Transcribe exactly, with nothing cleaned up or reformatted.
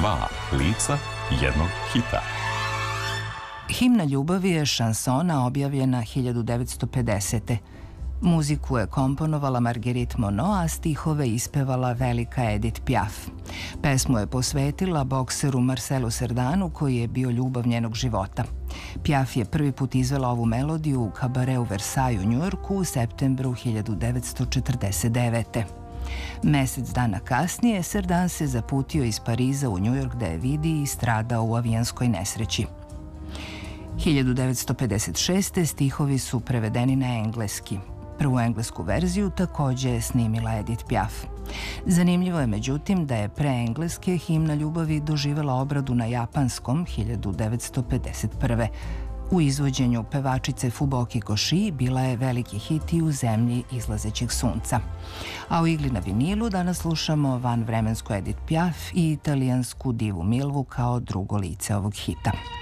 Dva lica jednog hita. Himna ljubavi je šansona objavljena hiljadu devetsto pedesete. Muziku je komponovala Marguerite Monod, a stihove ispevala velika Edith Piaf. Pesmu je posvetila bokseru Marcelu Cerdanu, koji je bio ljubav njenog života. Piaf je prvi put izvela ovu melodiju u kabareu Versailles u Njujorku u septembru hiljadu devetsto četrdeset devete. Mesec dana kasnije, Cerdan se zaputio iz Pariza u Njujork da je vidi i stradao u avijanskoj nesreći. hiljadu devetsto pedeset šeste. stihovi su prevedeni na engleski. Prvu englesku verziju takođe je snimila Edith Piaf. Zanimljivo je međutim da je pre engleske himna ljubavi doživela obradu na japanskom hiljadu devetsto pedeset prve. U izvođenju pevačice Fubuki Koshi bila je veliki hit i u zemlji izlazećeg sunca. A u igli na vinilu danas slušamo vanvremensku Edith Piaf i italijansku divu Milvu kao drugo lice ovog hita.